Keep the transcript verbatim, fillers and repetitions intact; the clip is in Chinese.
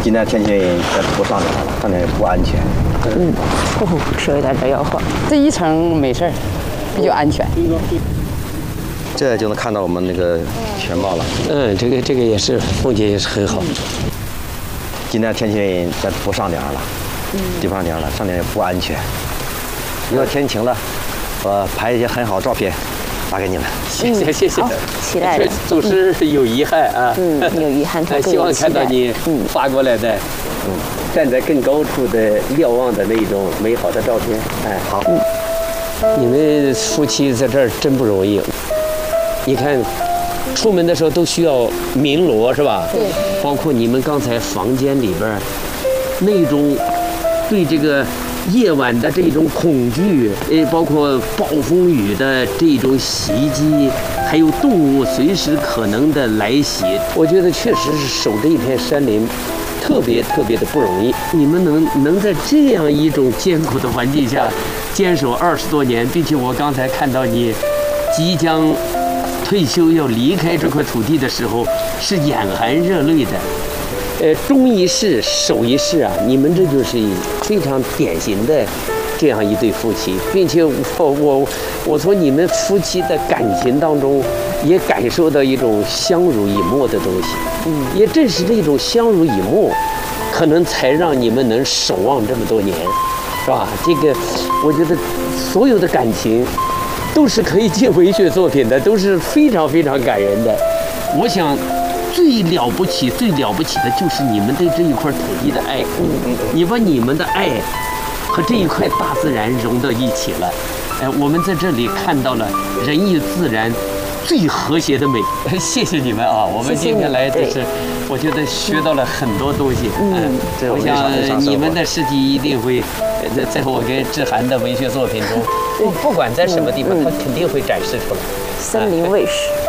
今天天气不上点了，上点不安全。 嗯，呼呼，车有点点摇晃。这一层没事儿，比较安全。 这就能看到我们那个全貌了。 嗯，这个这个也是风景也是很好。 今天天气不上点了，嗯，不上点了，上点也不安全。如果天晴了，我拍一些很好的照片，发给你们。 谢谢谢谢。 期待着。 总是有遗憾啊。 嗯，有遗憾，他希望看到你发过来的，嗯，站在更高处的瞭望的那种美好的照片。哎，好。你们夫妻在这儿真不容易。你看，出门的时候都需要鸣锣是吧？ 对。 包括你们刚才房间里边那种对这个夜晚的这种恐惧，呃，包括暴风雨的这种袭击，还有动物随时可能的来袭，我觉得确实是守这一片山林，特别特别的不容易。你们能能在这样一种艰苦的环境下坚守二十多年，并且我刚才看到你即将退休要离开这块土地的时候，是眼含热泪的。呃，忠一世，守一世啊！你们这就是非常典型的这样一对夫妻，并且我我我从你们夫妻的感情当中，也感受到一种相濡以沫的东西。嗯，也正是这种相濡以沫，可能才让你们能守望这么多年，是吧？这个，我觉得所有的感情都是可以进文学作品的，都是非常非常感人的。我想。最了不起、最了不起的就是你们对这一块土地的爱。你把你们的爱和这一块大自然融到一起了。哎，我们在这里看到了人与自然最和谐的美。谢谢你们啊！我们今天来就是，我觉得学到了很多东西。嗯，我想你们的事迹一定会在我跟志涵的文学作品中，不不管在什么地方，它肯定会展示出来。 森林卫士。